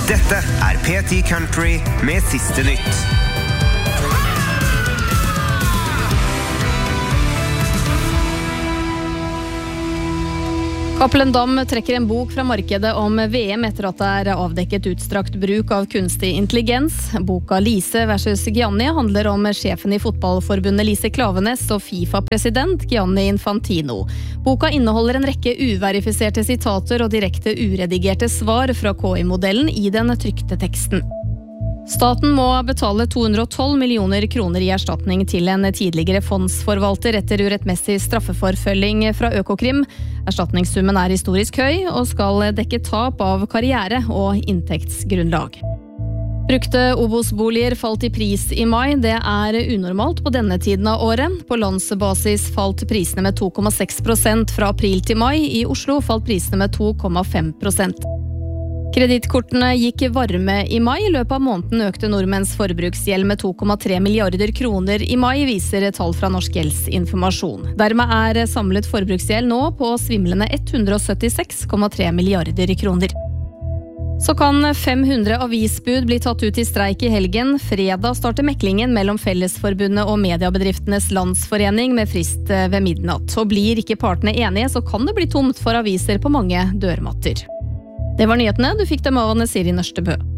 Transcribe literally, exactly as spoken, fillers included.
Dette er P ti Country med siste nytt. Cappelen Damm trekker en bok fra markedet om V M etter at det er avdekket utstrakt bruk av kunstig intelligens. Boka Lise versus Gianni handler om sjefen i fotballforbundet Lise Klavenes og FIFA-president Gianni Infantino. Boka inneholder en rekke uverifiserte sitater og direkte uredigerte svar fra K I-modellen i den trykte teksten. Staten må betale to hundre og tolv millioner kroner i erstatning til en tidligere fondsforvalter etter urettmessig straffeforfølging fra Økokrim. Erstatningssummen er historisk høy og skal dekke tap av karriere og inntektsgrunnlag. Brukte Obos-boliger falt i pris i mai. Det er unormalt på denne tiden av året. På landsbasis falt prisene med to komma seks prosent fra april til mai. I Oslo falt prisene med to komma fem prosent. Kredittkortene gikk varme i mai. I løpet av måneden økte nordmenns forbruksgjeld med to komma tre milliarder kroner i mai, viser tall fra Norsk Gjeldsinformasjon. Dermed er samlet forbruksgjeld nå på svimlende ett hundre og syttiseks komma tre milliarder kroner. Så kan fem hundre avisbud bli tatt ut i streik i helgen. Fredag starter meklingen mellom Fellesforbundet og Mediebedriftenes Landsforening med frist ved midnatt. Og blir ikke partene enige, så kan det bli tomt for aviser på mange dørmatter. Det var nyhetene. Du fikk dem av Anne Siri Nørstebø.